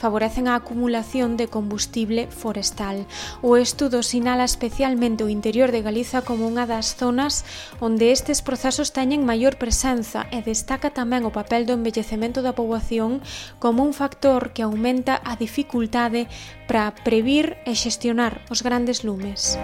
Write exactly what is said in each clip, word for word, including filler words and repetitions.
favorecen a acumulación de combustible forestal. O estudo sinala especialmente o interior de Galiza como unha das zonas onde estes procesos teñen maior presenza e destaca tamén o papel do envellecemento da poboación como un factor que aumenta a dificultade para previr e xestionar os grandes lumes.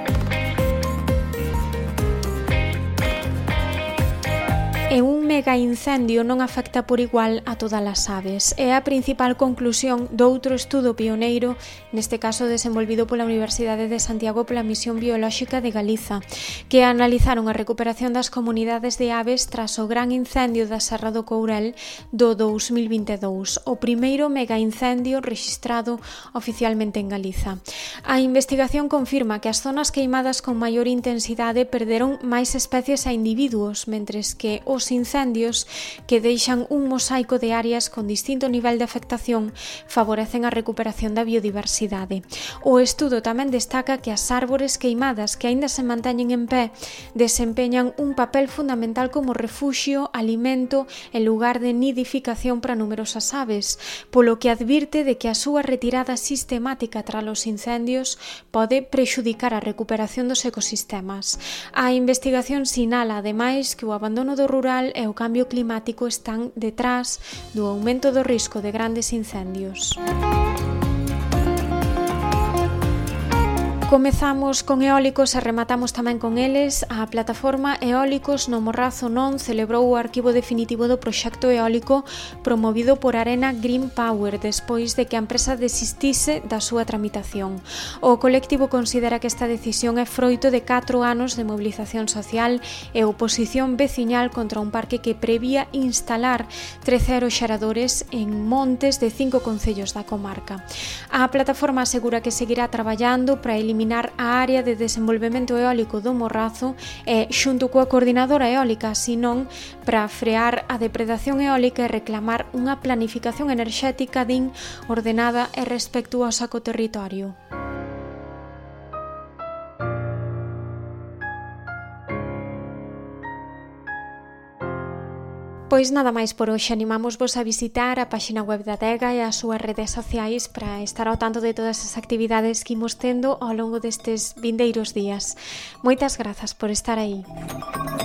E un mega incendio non afecta por igual a todas as aves. É a principal conclusión doutro estudo pioneiro, neste caso desenvolvido pola Universidade de Santiago pola Misión Biolóxica de Galiza, que analizaron a recuperación das comunidades de aves tras o gran incendio da Serra do Courel do dous mil vinte e dous, o primeiro mega incendio rexistrado oficialmente en Galiza. A investigación confirma que as zonas queimadas con maior intensidade perderon máis especies a individuos, mentres que os Os incendios, que deixan un mosaico de áreas con distinto nivel de afectación, favorecen a recuperación da biodiversidade. O estudo tamén destaca que as árbores queimadas que aínda se manteñen en pé desempeñan un papel fundamental como refuxio, alimento e lugar de nidificación para numerosas aves, polo que advirte de que a súa retirada sistemática tras os incendios pode prexudicar a recuperación dos ecosistemas. A investigación sinala, ademais, que o abandono do rural e o cambio climático están detrás do aumento do risco de grandes incendios. Comezamos con eólicos e rematamos tamén con eles. A plataforma Eólicos no Morrazo non celebrou o arquivo definitivo do proxecto eólico promovido por Arena Green Power despois de que a empresa desistise da súa tramitación. O colectivo considera que esta decisión é froito de catro anos de mobilización social e oposición veciñal contra un parque que prevía instalar trece aeroxeradores en montes de cinco concellos da comarca. A plataforma asegura que seguirá traballando para eliminar eliminar a área de desenvolvemento eólico do Morrazo e, xunto coa coordinadora eólica, senón para frear a depredación eólica e reclamar unha planificación enerxética din ordenada e respectuosa co territorio. Pois nada máis por hoxe, animámosvos a visitar a páxina web da Adega e as súas redes sociais para estar ao tanto de todas as actividades que imos tendo ao longo destes vindeiros días. Moitas grazas por estar aí.